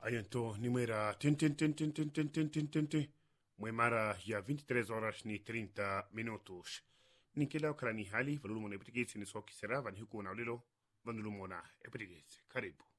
Ayanto ni mwera mwemara ya 23 horas ni 30 minutos. Nikila ukrani hali valulumo na epitigizi ni soki sera van huku na ulilo vandulumona epitigizi. Karibu.